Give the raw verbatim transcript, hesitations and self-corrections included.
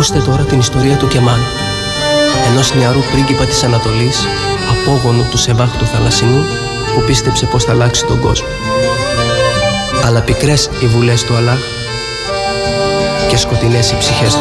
Ακούστε τώρα την ιστορία του Κεμάν, ενός νεαρού πρίγκιπα της Ανατολής, απόγονου του Σεβάχ του Θαλασσινού, που πίστεψε πως θα αλλάξει τον κόσμο. Αλλά πικρές οι βουλές του Αλλάχ και σκοτεινές οι ψυχές των